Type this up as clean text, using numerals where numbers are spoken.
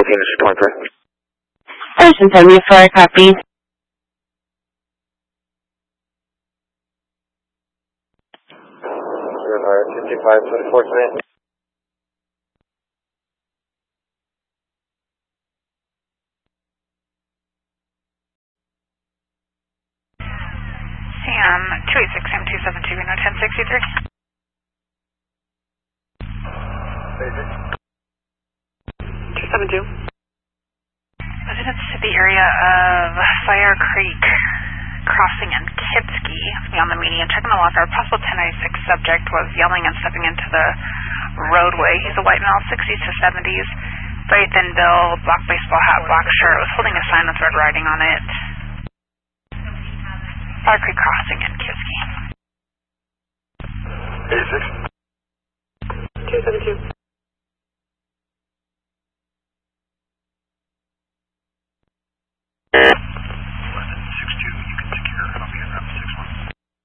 this is calling for. Ocean 74, copy. Empire 5524 command. Sam 286 Sam 272 Reno 1063. Basic. 272. Residents to the area of Fire Creek Crossing in Kitsky beyond the median. Checking the locker. Possible 1096 subject was yelling and stepping into the roadway. He's a white male, 60s to 70s. Very thin build, black baseball hat, black shirt. Was holding a sign with red writing on it. Fire Creek Crossing in Kitsky. 86. 272.